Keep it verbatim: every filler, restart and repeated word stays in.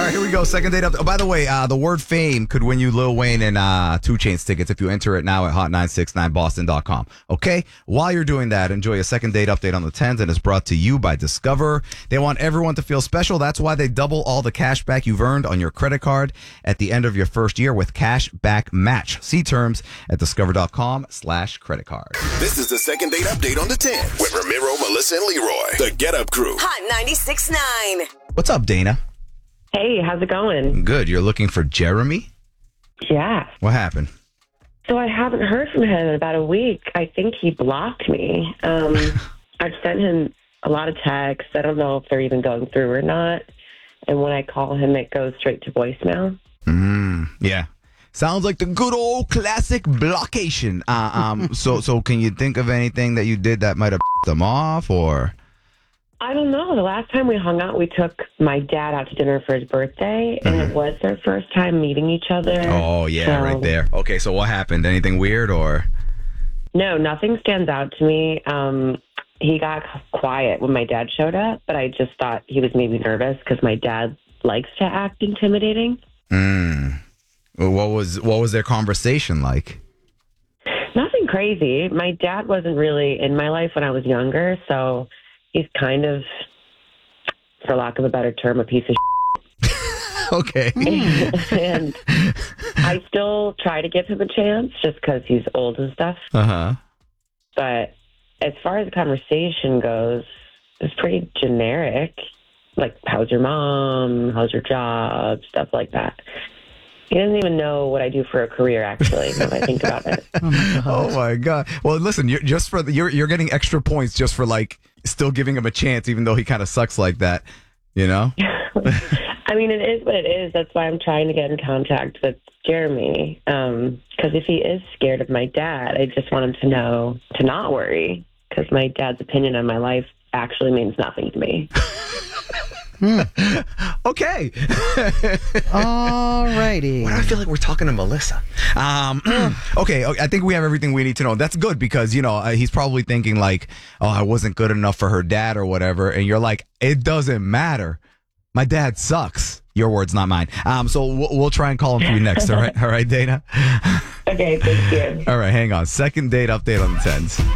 right, here we go. Second date update. Oh, by the way, uh, the word fame could win you Lil Wayne and uh, two Chainz tickets if you enter it now at hot nine six nine boston dot com. Okay? While you're doing that, enjoy a second date update on the tens, and it's brought to you by Discover. They want everyone to feel special. That's why they double all the cash back you've earned on your credit card at the end of your first year with Cash Back Match. See terms at discover.com slash credit card. This is the second date update on the ten with Ramiro, Melissa, and Leroy. The Get Up Crew. Hot ninety-six point nine. What's up, Dana? Hey, how's it going? Good. You're looking for Jeremy? Yeah. What happened? So I haven't heard from him in about a week. I think he blocked me. Um, I've sent him a lot of texts. I don't know if they're even going through or not. And when I call him, it goes straight to voicemail. Mm, yeah. Sounds like the good old classic blockation. Uh, um, so, so can you think of anything that you did that might have them off, or? I don't know. The last time we hung out, we took my dad out to dinner for his birthday, and Mm-hmm. it was their first time meeting each other. Oh, yeah, So- right there. Okay, so what happened? Anything weird, or? No, nothing stands out to me. Um, he got quiet when my dad showed up, but I just thought he was maybe nervous because my dad likes to act intimidating. Mm. What was what was their conversation like? Nothing crazy. My dad wasn't really in my life when I was younger, so he's kind of, for lack of a better term, a piece of Okay. shit. And I still try to give him a chance just because he's old and stuff. Uh-huh. But as far as the conversation goes, it's pretty generic. Like, how's your mom? How's your job? Stuff like that. He doesn't even know what I do for a career, actually, now that I think about it. Oh my god. Well, listen, you're just for the, you're you're getting extra points just for like still giving him a chance, even though he kind of sucks like that. You know? I mean, it is what it is. That's why I'm trying to get in contact with Jeremy. Um, because if he is scared of my dad, I just want him to know to not worry. Because my dad's opinion on my life actually means nothing to me. Okay. All righty. Why do I feel like we're talking to Melissa? Um, okay, I think we have everything we need to know. That's good because, you know, uh, he's probably thinking like, oh, I wasn't good enough for her dad or whatever. And you're like, it doesn't matter. My dad sucks. Your words, not mine. Um, so we'll, we'll try and call him for you next. All right. All right, Dana. Okay, thank you. All right. Hang on. Second date update on the tens.